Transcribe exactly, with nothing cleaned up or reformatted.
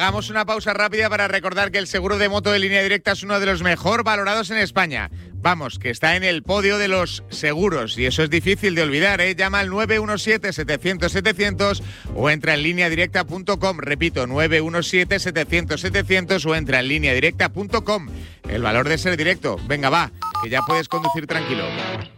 hagamos una pausa rápida para recordar que el seguro de moto de Línea Directa es uno de los mejor valorados en España. Vamos, que está en el podio de los seguros y eso es difícil de olvidar, ¿eh? Llama al nueve uno siete, setecientos, setecientos o entra en línea directa punto com. Repito, nueve uno siete, setecientos, setecientos o entra en línea directa punto com. El valor de ser directo. Venga, va, que ya puedes conducir tranquilo.